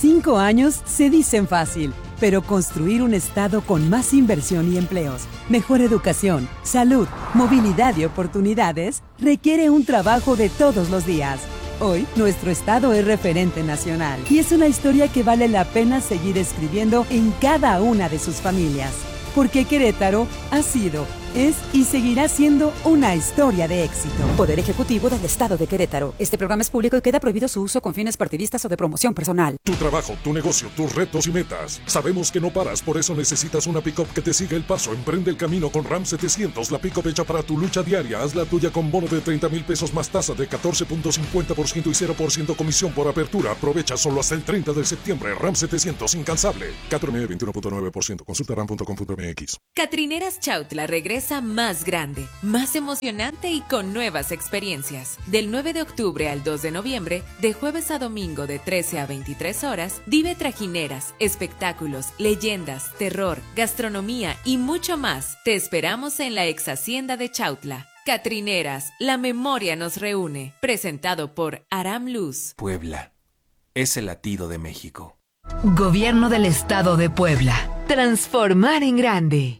5 años se dicen fácil, pero construir un estado con más inversión y empleos, mejor educación, salud, movilidad y oportunidades requiere un trabajo de todos los días. Hoy, nuestro estado es referente nacional y es una historia que vale la pena seguir escribiendo en cada una de sus familias. Porque Querétaro ha sido, es y seguirá siendo una historia de éxito. Poder Ejecutivo del Estado de Querétaro. Este programa es público y queda prohibido su uso con fines partidistas o de promoción personal. Tu trabajo, tu negocio, tus retos y metas. Sabemos que no paras, por eso necesitas una pick-up que te siga el paso. Emprende el camino con Ram 700, la pick-up hecha para tu lucha diaria. Haz la tuya con bono de 30,000 pesos más tasa de 14.50% y 0% comisión por apertura. Aprovecha solo hasta el 30 de septiembre. Ram 700, incansable. 4M 21.9%. Consulta ram.com.mx. Catrineras Chautla regresa más grande, más emocionante y con nuevas experiencias. Del 9 de octubre al 2 de noviembre, de jueves a domingo de 13 a 23 horas, vive trajineras, espectáculos, leyendas, terror, gastronomía y mucho más. Te esperamos en la ex hacienda de Chautla. Catrineras, la memoria nos reúne. Presentado por Aram Luz. Puebla es el latido de México. Gobierno del Estado de Puebla. Transformar en grande.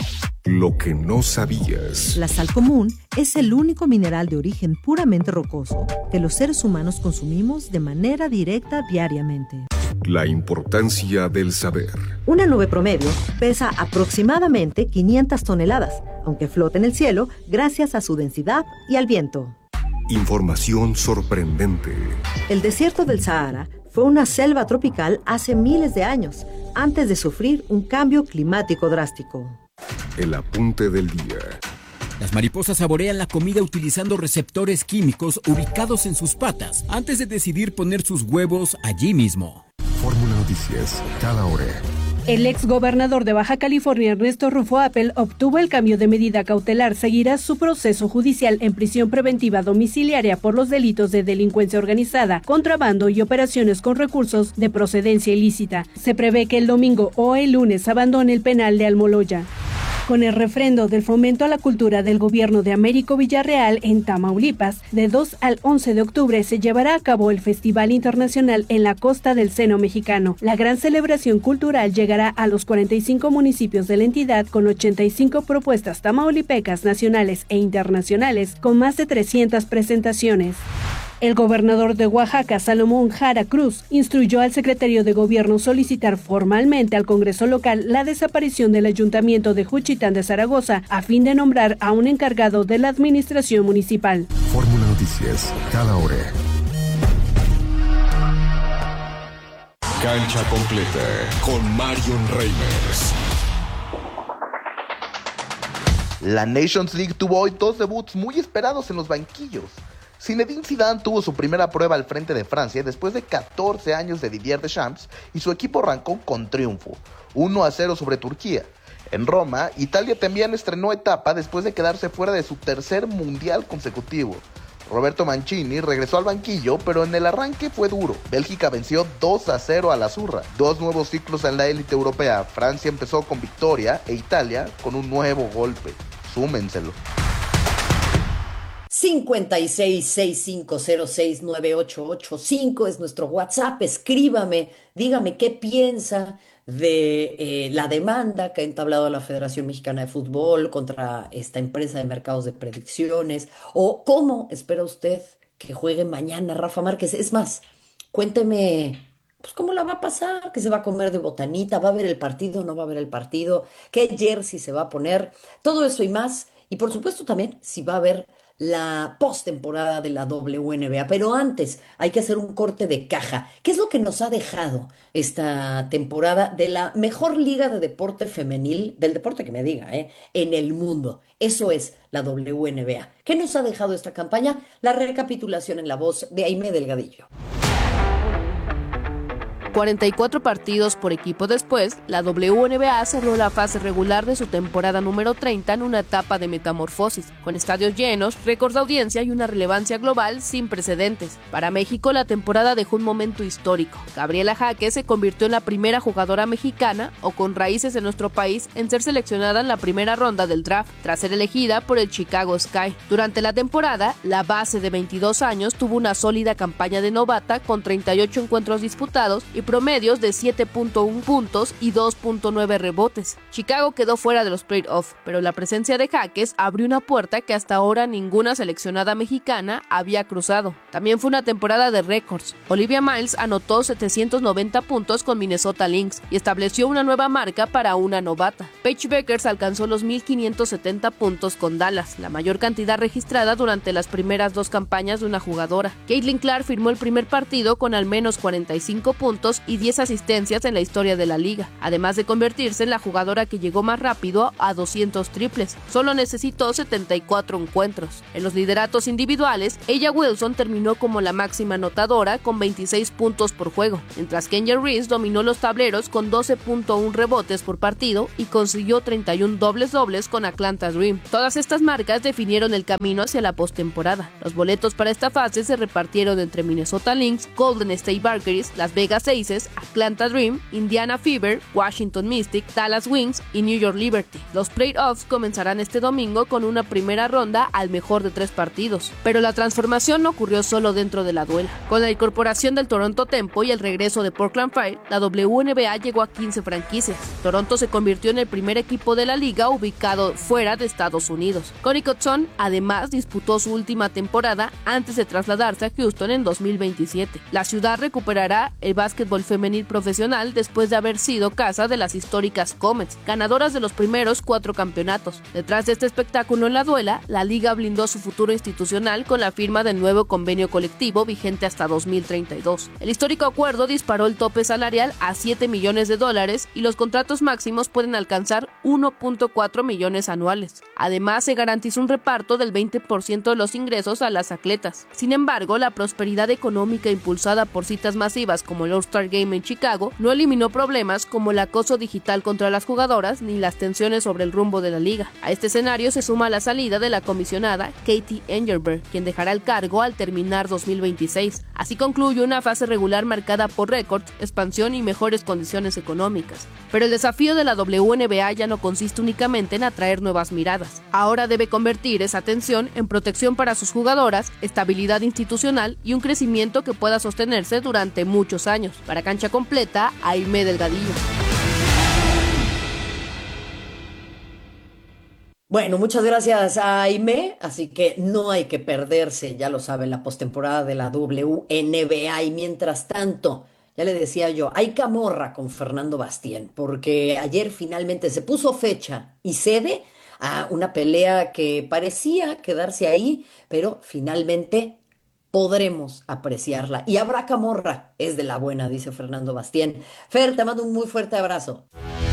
Lo que no sabías. La sal común es el único mineral de origen puramente rocoso que los seres humanos consumimos de manera directa diariamente. La importancia del saber. Una nube promedio pesa aproximadamente 500 toneladas, aunque flota en el cielo gracias a su densidad y al viento. Información sorprendente. El desierto del Sahara fue una selva tropical hace miles de años, antes de sufrir un cambio climático drástico. El apunte del día. Las mariposas saborean la comida utilizando receptores químicos ubicados en sus patas antes de decidir poner sus huevos allí mismo. Fórmula Noticias, cada hora. El exgobernador de Baja California, Ernesto Rufo Appel, obtuvo el cambio de medida cautelar. Seguirá su proceso judicial en prisión preventiva domiciliaria por los delitos de delincuencia organizada, contrabando y operaciones con recursos de procedencia ilícita. Se prevé que el domingo o el lunes abandone el penal de Almoloya. Con el refrendo del fomento a la cultura del gobierno de Américo Villarreal en Tamaulipas, de 2 al 11 de octubre se llevará a cabo el Festival Internacional en la Costa del Seno Mexicano. La gran celebración cultural llegará a los 45 municipios de la entidad con 85 propuestas tamaulipecas nacionales e internacionales con más de 300 presentaciones. El gobernador de Oaxaca, Salomón Jara Cruz, instruyó al secretario de Gobierno solicitar formalmente al Congreso local la desaparición del Ayuntamiento de Juchitán de Zaragoza a fin de nombrar a un encargado de la administración municipal. Fórmula Noticias, cada hora. Cancha completa con Marion Reimers. La Nations League tuvo hoy 2 debuts muy esperados en los banquillos. Zinedine Zidane tuvo su primera prueba al frente de Francia después de 14 años de Didier Deschamps y su equipo arrancó con triunfo, 1-0 sobre Turquía. En Roma, Italia también estrenó etapa después de quedarse fuera de su tercer mundial consecutivo. Roberto Mancini regresó al banquillo, pero en el arranque fue duro. Bélgica venció 2-0 a la Zurra. 2 nuevos ciclos en la élite europea. Francia empezó con victoria e Italia con un nuevo golpe. Súmenselo. 5665069885 es nuestro WhatsApp. Escríbame, dígame qué piensa de la demanda que ha entablado la Federación Mexicana de Fútbol contra esta empresa de mercados de predicciones, o cómo espera usted que juegue mañana Rafa Márquez. Es más, cuénteme pues cómo la va a pasar, que se va a comer de botanita, va a ver el partido, no va a ver el partido, qué jersey se va a poner, todo eso y más. Y por supuesto también si va a haber la postemporada de la WNBA. Pero antes hay que hacer un corte de caja. ¿Qué es lo que nos ha dejado esta temporada de la mejor liga de deporte femenil, del deporte que me diga, en el mundo? Eso es la WNBA. ¿Qué nos ha dejado esta campaña? La recapitulación en la voz de Aimé Delgadillo. 44 partidos por equipo después, la WNBA cerró la fase regular de su temporada número 30 en una etapa de metamorfosis, con estadios llenos, récords de audiencia y una relevancia global sin precedentes. Para México, la temporada dejó un momento histórico. Gabriela Jaque se convirtió en la primera jugadora mexicana o con raíces en nuestro país en ser seleccionada en la primera ronda del draft, tras ser elegida por el Chicago Sky. Durante la temporada, la base de 22 años tuvo una sólida campaña de novata con 38 encuentros disputados y y promedios de 7.1 puntos y 2.9 rebotes. Chicago quedó fuera de los playoffs, pero la presencia de Jaques abrió una puerta que hasta ahora ninguna seleccionada mexicana había cruzado. También fue una temporada de récords. Olivia Miles anotó 790 puntos con Minnesota Lynx y estableció una nueva marca para una novata. Paige Bueckers alcanzó los 1,570 puntos con Dallas, la mayor cantidad registrada durante las primeras 2 campañas de una jugadora. Caitlin Clark firmó el primer partido con al menos 45 puntos y 10 asistencias en la historia de la liga, además de convertirse en la jugadora que llegó más rápido a 200 triples. Solo necesitó 74 encuentros. En los lideratos individuales, Ella Wilson terminó como la máxima anotadora con 26 puntos por juego, mientras que Angel Reese dominó los tableros con 12.1 rebotes por partido y consiguió 31 dobles con Atlanta Dream. Todas estas marcas definieron el camino hacia la postemporada. Los boletos para esta fase se repartieron entre Minnesota Lynx, Golden State Valkyries, Las Vegas Aces, Atlanta Dream, Indiana Fever, Washington Mystic, Dallas Wings y New York Liberty. Los playoffs comenzarán este domingo con una primera ronda al mejor de 3 partidos, pero la transformación no ocurrió solo dentro de la duela. Con la incorporación del Toronto Tempo y el regreso de Portland Fire, la WNBA llegó a 15 franquicias. Toronto se convirtió en el primer equipo de la liga ubicado fuera de Estados Unidos. Connie Cotson además disputó su última temporada antes de trasladarse a Houston en 2027. La ciudad recuperará el básquetbol femenil profesional después de haber sido casa de las históricas Comets, ganadoras de los primeros 4 campeonatos. Detrás de este espectáculo en la duela, la liga blindó su futuro institucional con la firma del nuevo convenio colectivo vigente hasta 2032. El histórico acuerdo disparó el tope salarial a $7 millones y los contratos máximos pueden alcanzar 1.4 millones anuales. Además, se garantizó un reparto del 20% de los ingresos a las atletas. Sin embargo, la prosperidad económica impulsada por citas masivas como el All-Star Game en Chicago no eliminó problemas como el acoso digital contra las jugadoras ni las tensiones sobre el rumbo de la liga. A este escenario se suma la salida de la comisionada Katie Engelberg, quien dejará el cargo al terminar 2026. Así concluye una fase regular marcada por récords, expansión y mejores condiciones económicas. Pero el desafío de la WNBA ya no consiste únicamente en atraer nuevas miradas. Ahora debe convertir esa atención en protección para sus jugadoras, estabilidad institucional y un crecimiento que pueda sostenerse durante muchos años. Para Cancha Completa, Aimé Delgadillo. Bueno, muchas gracias a Aimé, así que no hay que perderse, ya lo saben, la postemporada de la WNBA. Y mientras tanto, ya le decía yo, hay camorra con Fernando Bastien, porque ayer finalmente se puso fecha y sede a una pelea que parecía quedarse ahí, pero finalmente podremos apreciarla. Y habrá camorra, es de la buena, dice Fernando Bastien. Fer, te mando un muy fuerte abrazo.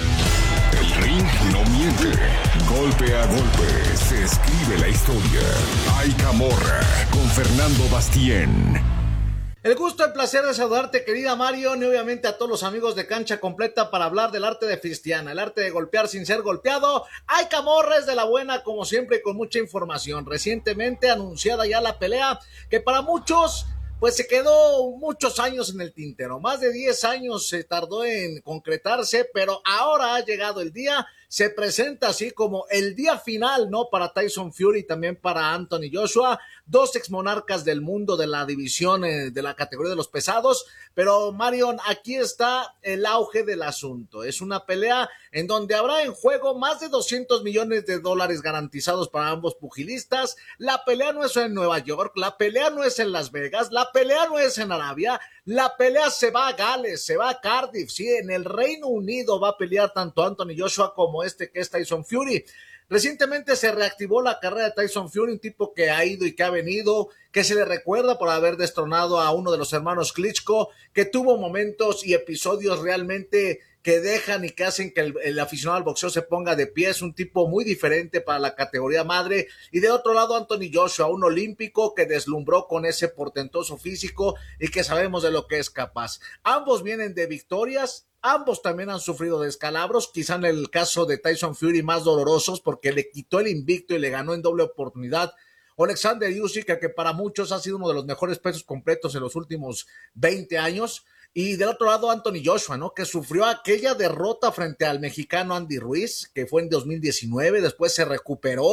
El ring no miente. Golpe a golpe se escribe la historia. Hay camorra con Fernando Bastien. El gusto, el placer de saludarte, querida Marion, y obviamente a todos los amigos de Cancha Completa para hablar del arte de Cristiana, el arte de golpear sin ser golpeado. Hay camorra, es de la buena, como siempre, con mucha información. Recientemente anunciada ya la pelea, que para muchos pues se quedó muchos años en el tintero, más de 10 años se tardó en concretarse, pero ahora ha llegado el día. Se presenta así como el día final, ¿no? Para Tyson Fury y también para Anthony Joshua, 2 exmonarcas del mundo de la división, de la categoría de los pesados. Pero Marion, aquí está el auge del asunto. Es una pelea en donde habrá en juego más de $200 millones garantizados para ambos pugilistas. La pelea no es en Nueva York, la pelea no es en Las Vegas, la pelea no es en Arabia. La pelea se va a Gales, se va a Cardiff, sí, en el Reino Unido va a pelear tanto Anthony Joshua como que es Tyson Fury. Recientemente se reactivó la carrera de Tyson Fury, un tipo que ha ido y que ha venido, que se le recuerda por haber destronado a uno de los hermanos Klitschko, que tuvo momentos y episodios realmente que dejan y que hacen que el aficionado al boxeo se ponga de pie. Es un tipo muy diferente para la categoría madre. Y de otro lado, Anthony Joshua, un olímpico que deslumbró con ese portentoso físico y que sabemos de lo que es capaz. Ambos vienen de victorias. Ambos también han sufrido descalabros, quizá en el caso de Tyson Fury más dolorosos, porque le quitó el invicto y le ganó en doble oportunidad Alexander Usyk, que para muchos ha sido uno de los mejores pesos completos en los últimos 20 años. Y del otro lado, Anthony Joshua, ¿no? Que sufrió aquella derrota frente al mexicano Andy Ruiz, que fue en 2019, después se recuperó,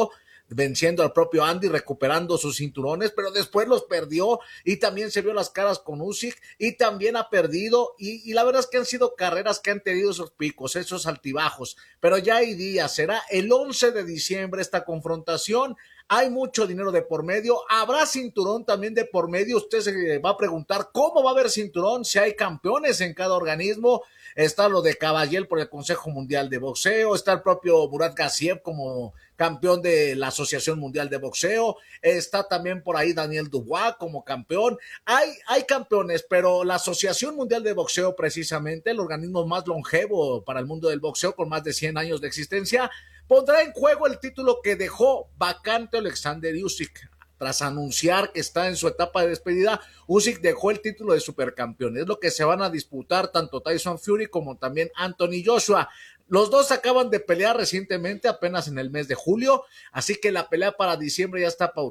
venciendo al propio Andy, recuperando sus cinturones, pero después los perdió y también se vio las caras con Usyk y también ha perdido y la verdad es que han sido carreras que han tenido esos picos, esos altibajos, pero ya hay días, será el 11 de diciembre esta confrontación. Hay mucho dinero de por medio, habrá cinturón también de por medio. Usted se va a preguntar cómo va a haber cinturón si hay campeones en cada organismo. Está lo de Caballel por el Consejo Mundial de Boxeo, está el propio Murat Gassiev como campeón de la Asociación Mundial de Boxeo, está también por ahí Daniel Dubois como campeón. Hay campeones, pero la Asociación Mundial de Boxeo, precisamente el organismo más longevo para el mundo del boxeo con más de 100 años de existencia, pondrá en juego el título que dejó vacante Alexander Usyk. Tras anunciar que está en su etapa de despedida, Usyk dejó el título de supercampeón. Es lo que se van a disputar tanto Tyson Fury como también Anthony Joshua. Los dos acaban de pelear recientemente, apenas en el mes de julio, así que la pelea para diciembre ya está pautada.